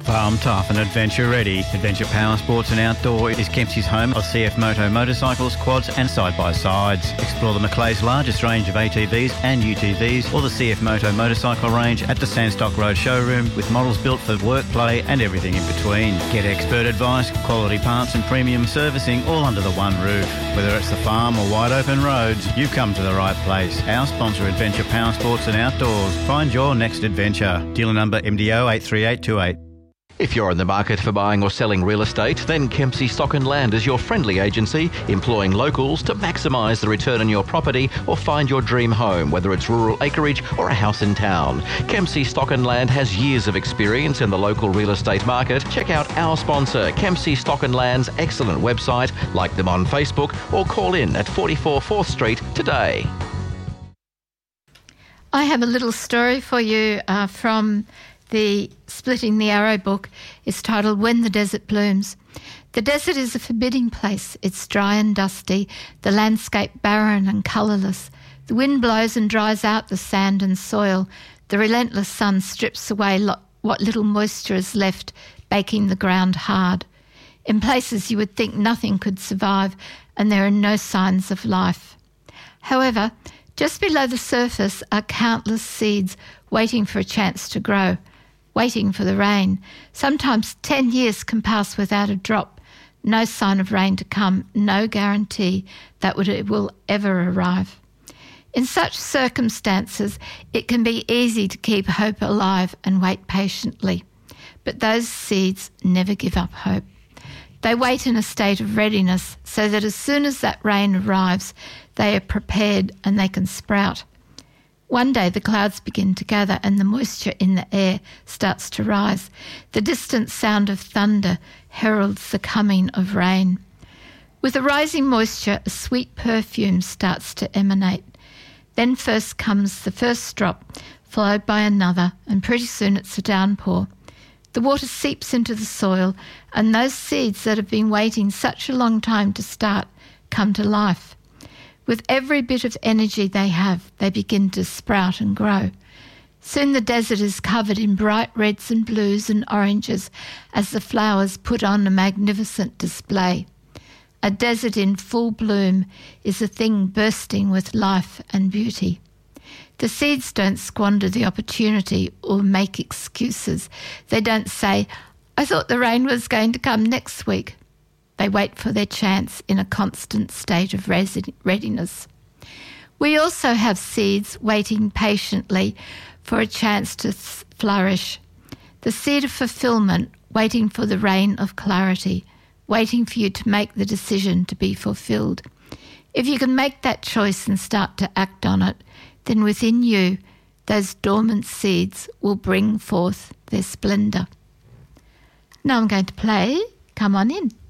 Farm tough and adventure ready. Adventure Power Sports and Outdoor is Kempsey's home of CF Moto motorcycles, quads and side-by-sides. Explore the Macleay's largest range of ATVs and UTVs or the CF Moto motorcycle range at the Sandstock Road showroom with models built for work, play and everything in between. Get expert advice, quality parts and premium servicing all under the one roof. Whether it's the farm or wide open roads, you've come to the right place. Our sponsor, Adventure Power Sports and Outdoors. Find your next adventure. Dealer number MDO 83828. If you're in the market for buying or selling real estate, then Kempsey Stock and Land is your friendly agency, employing locals to maximise the return on your property or find your dream home, whether it's rural acreage or a house in town. Kempsey Stock and Land has years of experience in the local real estate market. Check out our sponsor, Kempsey Stock and Land's excellent website, like them on Facebook, or call in at 44 4th Street today. I have a little story for you from the Splitting the Arrow book. Is titled When the Desert Blooms. The desert is a forbidding place. It's dry and dusty, the landscape barren and colourless. The wind blows and dries out the sand and soil. The relentless sun strips away what little moisture is left, baking the ground hard. In places you would think nothing could survive, and there are no signs of life. However, just below the surface are countless seeds waiting for a chance to grow, waiting for the rain. Sometimes 10 years can pass without a drop. No sign of rain to come, no guarantee that it will ever arrive. In such circumstances, it can be easy to keep hope alive and wait patiently. But those seeds never give up hope. They wait in a state of readiness so that as soon as that rain arrives, they are prepared and they can sprout. One day the clouds begin to gather and the moisture in the air starts to rise. The distant sound of thunder heralds the coming of rain. With the rising moisture, a sweet perfume starts to emanate. Then first comes the first drop, followed by another, and pretty soon it's a downpour. The water seeps into the soil, and those seeds that have been waiting such a long time to start come to life. With every bit of energy they have, they begin to sprout and grow. Soon the desert is covered in bright reds and blues and oranges as the flowers put on a magnificent display. A desert in full bloom is a thing bursting with life and beauty. The seeds don't squander the opportunity or make excuses. They don't say, "I thought the rain was going to come next week." They wait for their chance in a constant state of readiness. We also have seeds waiting patiently for a chance to flourish. The seed of fulfillment, waiting for the rain of clarity, waiting for you to make the decision to be fulfilled. If you can make that choice and start to act on it, then within you, those dormant seeds will bring forth their splendour. Now I'm going to play Come On In.